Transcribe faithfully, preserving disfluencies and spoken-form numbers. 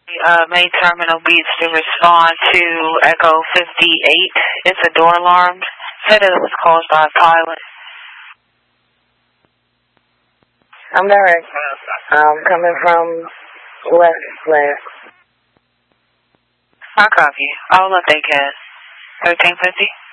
Uh, main terminal beats to respond to Echo fifty-eight. It's a door alarm. Said it was caused by a pilot. I'm direct. I'm coming from West Flare. I copy. I'll update Cass. thirteen fifty.